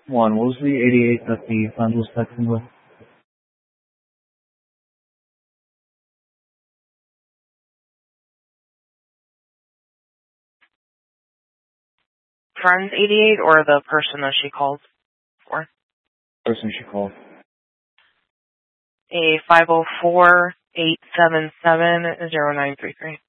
One, what was the 88 that the friend was texting with? Friends 88 or the person that she called for? Person she called. A 504-877-0933.